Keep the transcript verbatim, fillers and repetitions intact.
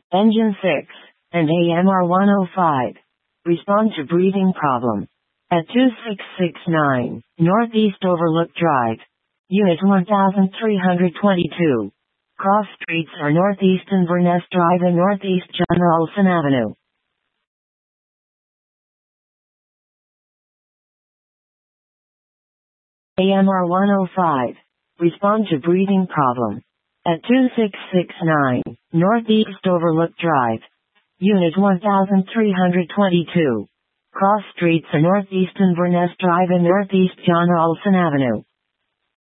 Engine six, and A M R one oh five. Respond to breathing problem. At two six six nine, Northeast Overlook Drive. Unit one thousand three hundred twenty-two. Cross streets are Northeast Inverness Drive and Northeast John Olson Avenue. A M R one oh five. Respond to breathing problem. At two six six nine, Northeast Overlook Drive. Unit one thousand three hundred twenty-two. Cross streets are Northeast Inverness Drive and Northeast John Olson Avenue.